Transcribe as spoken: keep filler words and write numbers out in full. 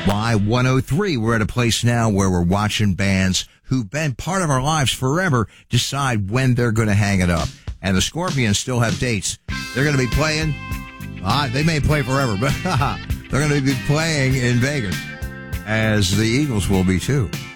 Y one oh three. We're at a place now where we're watching bands who've been part of our lives forever decide when they're going to hang it up. And the Scorpions still have dates. They're going to be playing. Uh, they may play forever, but they're going to be playing in Vegas, as the Eagles will be too.